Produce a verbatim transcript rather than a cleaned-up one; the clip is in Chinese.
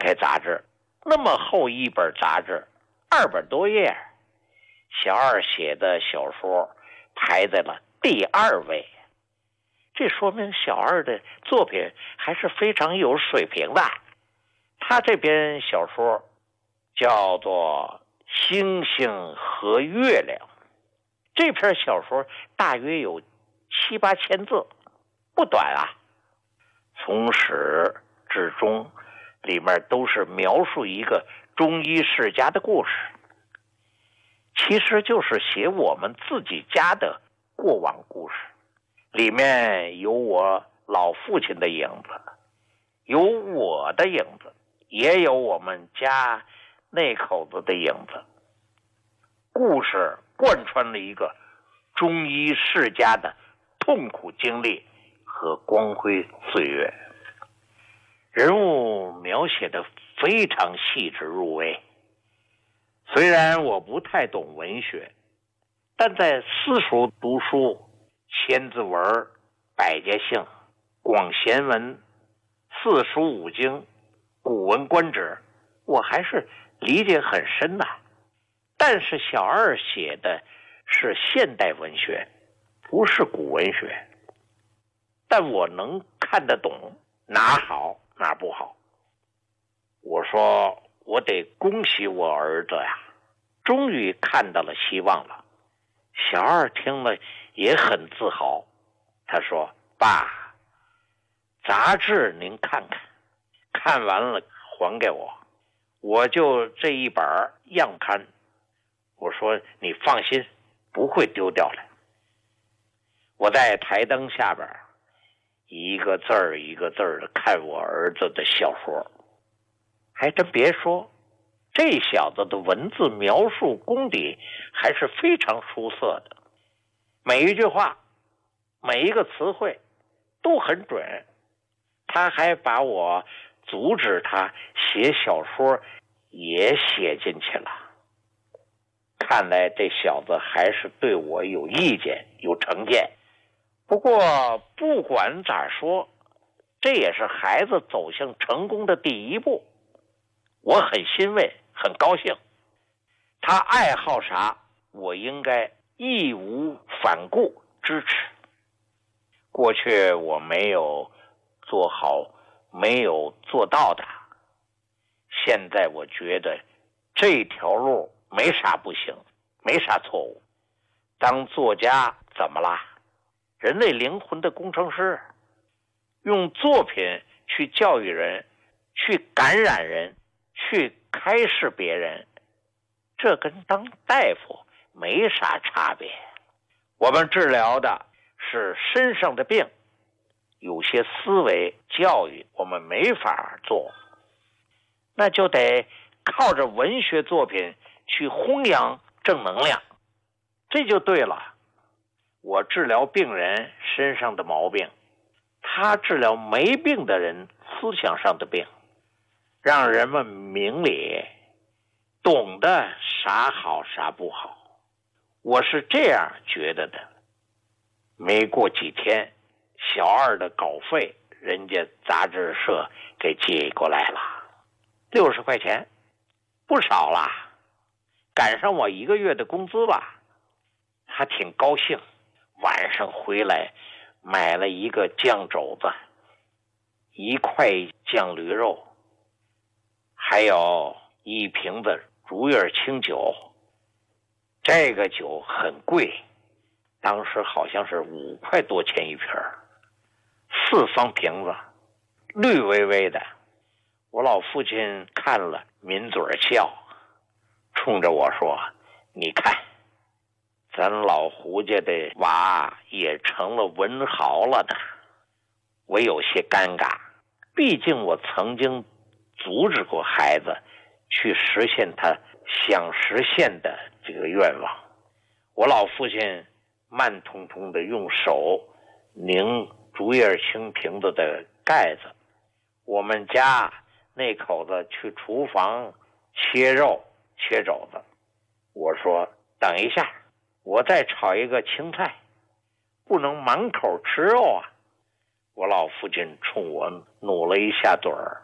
开杂志，那么厚一本杂志，二百多页，小二写的小说排在了第二位。这说明小二的作品还是非常有水平的。他这篇小说叫做《星星和月亮》，这篇小说大约有七八千字，不短啊。从始至终，里面都是描述一个中医世家的故事，其实就是写我们自己家的过往故事。里面有我老父亲的影子，有我的影子，也有我们家那口子的影子。故事贯穿了一个中医世家的痛苦经历和光辉岁月，人物描写的非常细致入微。虽然我不太懂文学，但在私塾读书，千字文、百家姓、广贤文、四书五经、古文观止，我还是理解很深的。但是小二写的是现代文学，不是古文学，但我能看得懂哪好哪不好。我说我得恭喜我儿子呀，终于看到了希望了。小二听了也很自豪，他说：爸，杂志您看看，看完了还给我，我就这一本样刊。我说你放心，不会丢掉了。我在台灯下边一个字儿一个字儿的看我儿子的小说，还真别说，这小子的文字描述功底还是非常出色的，每一句话每一个词汇都很准。他还把我阻止他写小说也写进去了。看来这小子还是对我有意见有成见。不过不管咋说，这也是孩子走向成功的第一步，我很欣慰很高兴。他爱好啥，我应该义无反顾支持。过去我没有做好没有做到的，现在我觉得这条路没啥不行，没啥错误。当作家怎么啦？人类灵魂的工程师，用作品去教育人，去感染人，去开示别人，这跟当大夫没啥差别。我们治疗的是身上的病，有些思维教育我们没法做，那就得靠着文学作品去弘扬正能量，这就对了。我治疗病人身上的毛病，他治疗没病的人思想上的病，让人们明理，懂得啥好啥不好。我是这样觉得的。没过几天，小二的稿费人家杂志社给寄过来了，六十块钱，不少了，赶上我一个月的工资了。他挺高兴，晚上回来买了一个酱肘子，一块酱驴肉，还有一瓶子竹叶青酒。这个酒很贵，当时好像是五块多钱一瓶，四方瓶子，绿微微的。我老父亲看了抿嘴笑，冲着我说：你看，咱老胡家的娃也成了文豪了呢。我有些尴尬，毕竟我曾经阻止过孩子去实现他想实现的这个愿望。我老父亲慢通通的用手拧竹叶青瓶子的盖子，我们家那口子去厨房切肉切肘子。我说等一下，我再炒一个青菜，不能满口吃肉啊。我老父亲冲我努了一下嘴儿，